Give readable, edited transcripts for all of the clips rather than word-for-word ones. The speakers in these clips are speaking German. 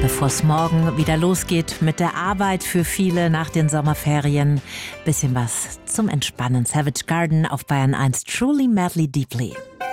bevor es morgen wieder losgeht mit der Arbeit für viele nach den Sommerferien. Bisschen was zum Entspannen. Savage Garden auf Bayern 1. Truly, madly, deeply.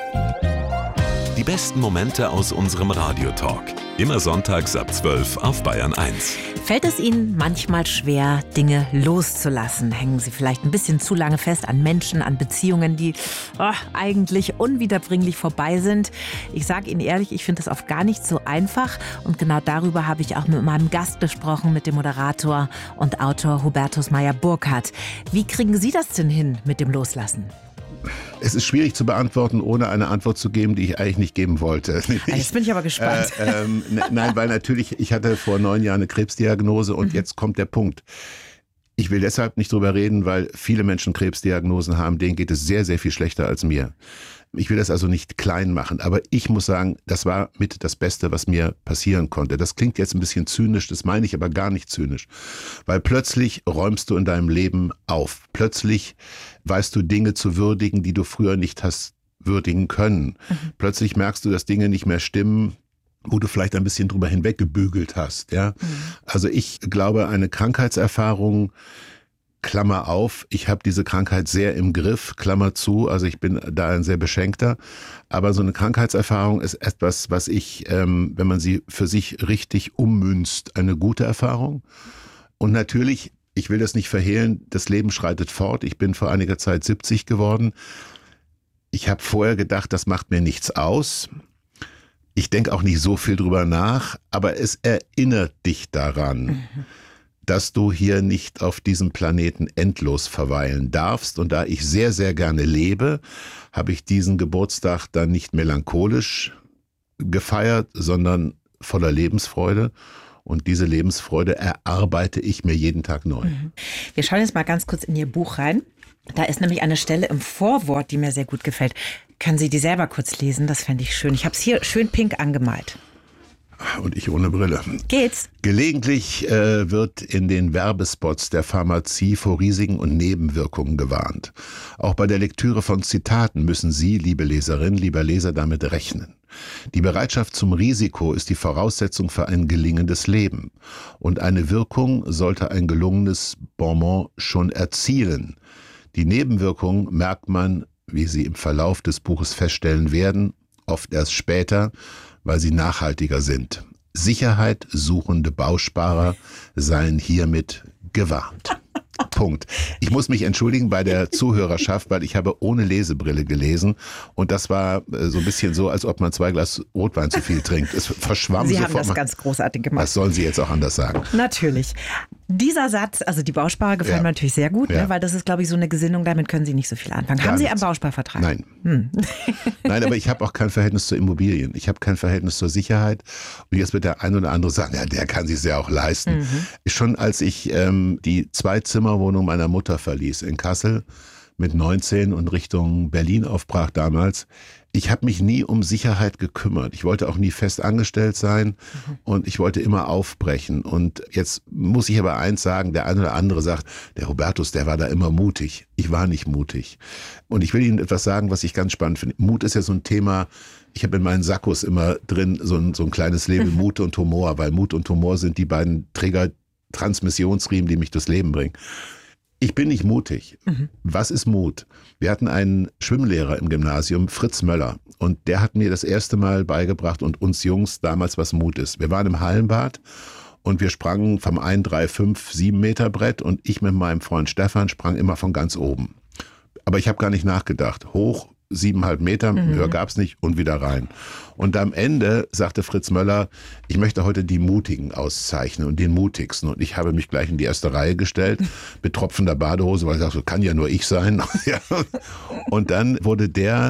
Die besten Momente aus unserem Radiotalk. Immer sonntags ab 12 auf Bayern 1. Fällt es Ihnen manchmal schwer, Dinge loszulassen? Hängen Sie vielleicht ein bisschen zu lange fest an Menschen, an Beziehungen, die eigentlich unwiederbringlich vorbei sind? Ich sage Ihnen ehrlich, ich finde das oft gar nicht so einfach. Und genau darüber habe ich auch mit meinem Gast gesprochen, mit dem Moderator und Autor Hubertus Meyer-Burkhardt. Wie kriegen Sie das denn hin mit dem Loslassen? Es ist schwierig zu beantworten, ohne eine Antwort zu geben, die ich eigentlich nicht geben wollte. Jetzt bin ich aber gespannt. Nein, weil natürlich, ich hatte vor 9 Jahren eine Krebsdiagnose und jetzt kommt der Punkt. Ich will deshalb nicht drüber reden, weil viele Menschen Krebsdiagnosen haben, denen geht es sehr, sehr viel schlechter als mir. Ich will das also nicht klein machen, aber ich muss sagen, das war mit das Beste, was mir passieren konnte. Das klingt jetzt ein bisschen zynisch, das meine ich aber gar nicht zynisch. Weil plötzlich räumst du in deinem Leben auf. Plötzlich weißt du Dinge zu würdigen, die du früher nicht hast würdigen können. Plötzlich merkst du, dass Dinge nicht mehr stimmen, wo du vielleicht ein bisschen drüber hinweggebügelt hast. Ja? Also ich glaube, eine Krankheitserfahrung, Klammer auf, ich habe diese Krankheit sehr im Griff, Klammer zu, also ich bin da ein sehr Beschenkter. Aber so eine Krankheitserfahrung ist etwas, was ich, wenn man sie für sich richtig ummünzt, eine gute Erfahrung. Und natürlich, ich will das nicht verhehlen, das Leben schreitet fort. Ich bin vor einiger Zeit 70 geworden. Ich habe vorher gedacht, das macht mir nichts aus. Ich denke auch nicht so viel drüber nach, aber es erinnert dich daran, dass du hier nicht auf diesem Planeten endlos verweilen darfst. Und da ich sehr, sehr gerne lebe, habe ich diesen Geburtstag dann nicht melancholisch gefeiert, sondern voller Lebensfreude. Und diese Lebensfreude erarbeite ich mir jeden Tag neu. Wir schauen jetzt mal ganz kurz in Ihr Buch rein. Da ist nämlich eine Stelle im Vorwort, die mir sehr gut gefällt. Können Sie die selber kurz lesen? Das fände ich schön. Ich habe es hier schön pink angemalt. Und ich ohne Brille. Geht's? Gelegentlich wird in den Werbespots der Pharmazie vor Risiken und Nebenwirkungen gewarnt. Auch bei der Lektüre von Zitaten müssen Sie, liebe Leserin, lieber Leser, damit rechnen. Die Bereitschaft zum Risiko ist die Voraussetzung für ein gelingendes Leben. Und eine Wirkung sollte ein gelungenes Bonbon schon erzielen. Die Nebenwirkungen merkt man, wie Sie im Verlauf des Buches feststellen werden, oft erst später, weil sie nachhaltiger sind. Sicherheit suchende Bausparer seien hiermit gewarnt. Punkt. Ich muss mich entschuldigen bei der Zuhörerschaft, weil ich habe ohne Lesebrille gelesen und das war so ein bisschen so, als ob man 2 Glas Rotwein zu viel trinkt. Es verschwamm Sie sofort. haben das ganz großartig gemacht. Was sollen Sie jetzt auch anders sagen? Natürlich. Dieser Satz, also die Bausparer, gefällt mir natürlich sehr gut, ne, weil das ist, glaube ich, so eine Gesinnung, damit können Sie nicht so viel anfangen. Haben Sie einen Bausparvertrag? Nein. Nein, aber ich habe auch kein Verhältnis zu Immobilien. Ich habe kein Verhältnis zur Sicherheit. Und jetzt wird der ein oder andere sagen, ja, der kann sich ja auch leisten. Schon als ich die 2-Zimmer-Wohnung meiner Mutter verließ in Kassel mit 19 und Richtung Berlin aufbrach damals, ich habe mich nie um Sicherheit gekümmert. Ich wollte auch nie fest angestellt sein und ich wollte immer aufbrechen. Und jetzt muss ich aber eins sagen, der eine oder andere sagt, der Hubertus, der war da immer mutig. Ich war nicht mutig. Und ich will Ihnen etwas sagen, was ich ganz spannend finde. Mut ist ja so ein Thema, ich habe in meinen Sakkos immer drin so ein kleines Label Mut und Humor, weil Mut und Humor sind die beiden Träger-Transmissionsriemen, die mich durchs Leben bringen. Ich bin nicht mutig. Was ist Mut? Wir hatten einen Schwimmlehrer im Gymnasium, Fritz Möller. Und der hat mir das erste Mal beigebracht und uns Jungs damals, was Mut ist. Wir waren im Hallenbad und wir sprangen vom 1, 3, 5, 7 Meter Brett und ich mit meinem Freund Stefan sprang immer von ganz oben. Aber ich habe gar nicht nachgedacht. Hoch, 7,5 Meter, höher gab's nicht und wieder rein. Und am Ende sagte Fritz Möller, ich möchte heute die Mutigen auszeichnen und den Mutigsten. Und ich habe mich gleich in die erste Reihe gestellt, mit tropfender Badehose, weil ich dachte, so kann ja nur ich sein. Und dann wurde der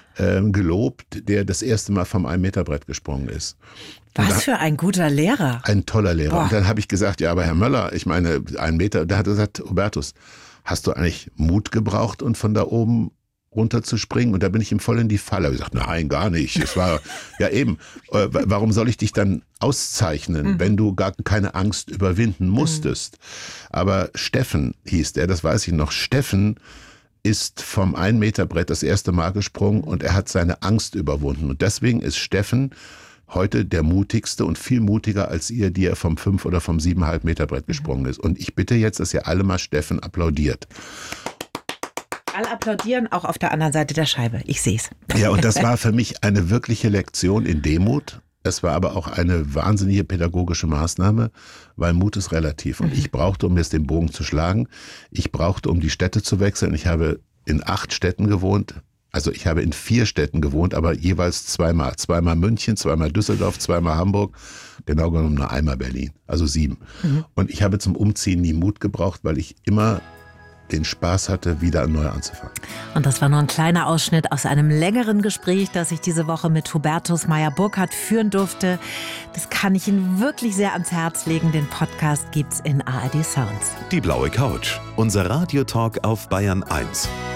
gelobt, der das erste Mal vom 1-Meter-Brett gesprungen ist. Was für ein guter Lehrer. Ein toller Lehrer. Boah. Und dann habe ich gesagt, ja, aber Herr Möller, ich meine, 1 Meter, da hat er gesagt, Hubertus, hast du eigentlich Mut gebraucht und von da oben runterzuspringen? Und da bin ich ihm voll in die Falle. Ich habe gesagt, nein, gar nicht. Es war ja eben, warum soll ich dich dann auszeichnen, wenn du gar keine Angst überwinden musstest? Aber Steffen hieß der, das weiß ich noch. Steffen ist vom 1-Meter-Brett das erste Mal gesprungen und er hat seine Angst überwunden. Und deswegen ist Steffen heute der mutigste und viel mutiger als ihr, die er vom 5 oder vom 7,5 Meter Brett gesprungen ist. Und ich bitte jetzt, dass ihr alle mal Steffen applaudiert. Alle applaudieren, auch auf der anderen Seite der Scheibe. Ich sehe es. Ja, und das war für mich eine wirkliche Lektion in Demut. Es war aber auch eine wahnsinnige pädagogische Maßnahme, weil Mut ist relativ. Und ich brauchte, um jetzt den Bogen zu schlagen, ich brauchte, um die Städte zu wechseln. Ich habe in 8 Städten gewohnt. Also ich habe in 4 Städten gewohnt, aber jeweils zweimal. Zweimal München, zweimal Düsseldorf, zweimal Hamburg. Genau genommen nur einmal Berlin. Also 7. Und ich habe zum Umziehen nie Mut gebraucht, weil ich immer den Spaß hatte, wieder neu anzufangen. Und das war nur ein kleiner Ausschnitt aus einem längeren Gespräch, das ich diese Woche mit Hubertus Meyer-Burkhardt führen durfte. Das kann ich Ihnen wirklich sehr ans Herz legen. Den Podcast gibt's in ARD Sounds. Die blaue Couch, unser Radiotalk auf Bayern 1.